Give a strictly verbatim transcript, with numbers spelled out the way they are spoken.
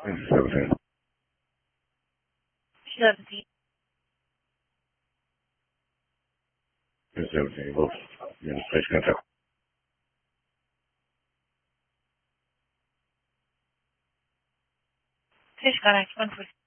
seventeen. seventeen. seventeen. Both. You're in the space contact. Fish contact one four.